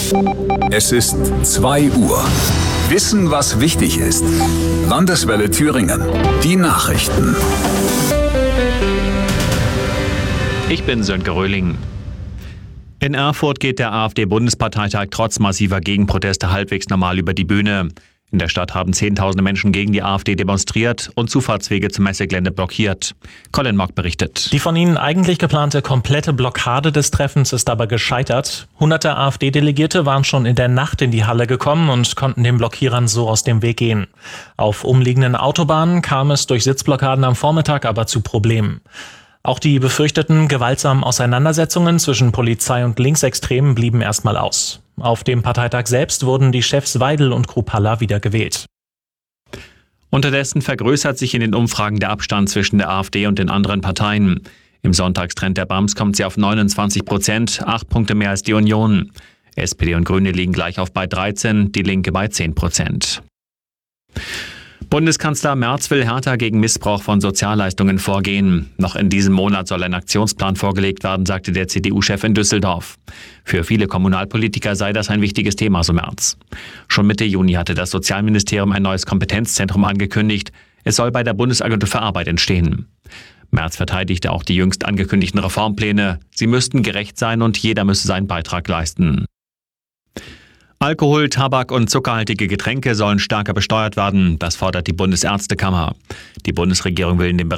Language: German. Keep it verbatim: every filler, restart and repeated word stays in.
Es ist zwei Uhr. Wissen, was wichtig ist. Landeswelle Thüringen. Die Nachrichten. Ich bin Sönke Röhling. In Erfurt geht der AfD-Bundesparteitag trotz massiver Gegenproteste halbwegs normal über die Bühne. In der Stadt haben Zehntausende Menschen gegen die AfD demonstriert und Zufahrtswege zum Messegelände blockiert. Colin Mock berichtet. Die von ihnen eigentlich geplante komplette Blockade des Treffens ist aber gescheitert. Hunderte AfD-Delegierte waren schon in der Nacht in die Halle gekommen und konnten den Blockierern so aus dem Weg gehen. Auf umliegenden Autobahnen kam es durch Sitzblockaden am Vormittag aber zu Problemen. Auch die befürchteten gewaltsamen Auseinandersetzungen zwischen Polizei und Linksextremen blieben erstmal aus. Auf dem Parteitag selbst wurden die Chefs Weidel und Kruppalla wieder gewählt. Unterdessen vergrößert sich in den Umfragen der Abstand zwischen der AfD und den anderen Parteien. Im Sonntagstrend der B A M S kommt sie auf neunundzwanzig Prozent, acht Punkte mehr als die Union. S P D und Grüne liegen gleich auf bei dreizehn, die Linke bei zehn Prozent. Bundeskanzler Merz will härter gegen Missbrauch von Sozialleistungen vorgehen. Noch in diesem Monat soll ein Aktionsplan vorgelegt werden, sagte der C D U-Chef in Düsseldorf. Für viele Kommunalpolitiker sei das ein wichtiges Thema, so Merz. Schon Mitte Juni hatte das Sozialministerium ein neues Kompetenzzentrum angekündigt. Es soll bei der Bundesagentur für Arbeit entstehen. Merz verteidigte auch die jüngst angekündigten Reformpläne. Sie müssten gerecht sein und jeder müsse seinen Beitrag leisten. Alkohol, Tabak und zuckerhaltige Getränke sollen stärker besteuert werden. Das fordert die Bundesärztekammer. Die Bundesregierung will in dem